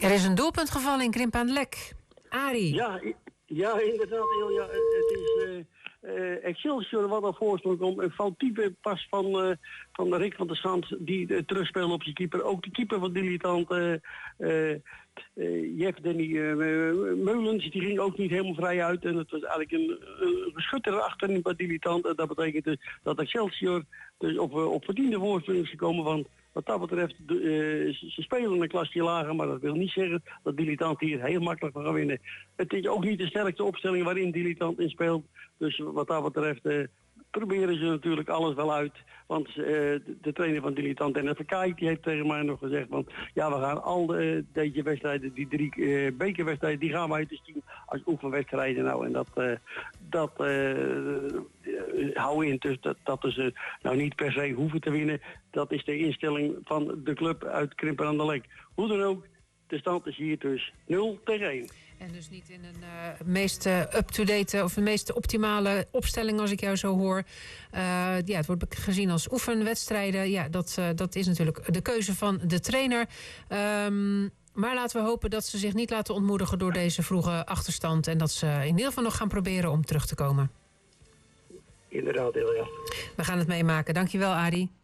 Er is een doelpunt gevallen in Krimpen aan de Lek. Arie. Ja, inderdaad. Ja, het is Excelsior wat al voorsprong komt. Een foutieve pas van Rick van der Schans die terugspeelt op zijn keeper. Ook de keeper van Dilettant, Jeff Danny Meulens, die ging ook niet helemaal vrij uit. En het was eigenlijk een geschutter achterin bij Dilettant. En dat betekent dus dat Excelsior dus op verdiende voorsprong is gekomen. Want wat dat betreft, ze spelen een klasje lager, maar dat wil niet zeggen dat Dilettant hier heel makkelijk gaat winnen. Het is ook niet de sterkste opstelling waarin Dilettant in speelt. Dus wat dat betreft proberen ze natuurlijk alles wel uit. Want de trainer van Dilettant, Dennis Verkijk, die heeft tegen mij nog gezegd, want ja, we gaan al deze wedstrijden, die 3 bekerwedstrijden, die gaan wij dus zien als oefenwedstrijden. Nou, en dat hou in, dus dat ze nou niet per se hoeven te winnen. Dat is de instelling van de club uit Krimpen aan de Lek. Hoe dan ook, de stand is hier dus 0-1. En dus niet in een meest up-to-date of de meest optimale opstelling als ik jou zo hoor. Het wordt gezien als oefenwedstrijden. Ja, dat is natuurlijk de keuze van de trainer. Maar laten we hopen dat ze zich niet laten ontmoedigen door deze vroege achterstand. En dat ze in ieder geval nog gaan proberen om terug te komen. Inderdaad, heel ja. We gaan het meemaken. Dankjewel, Arie.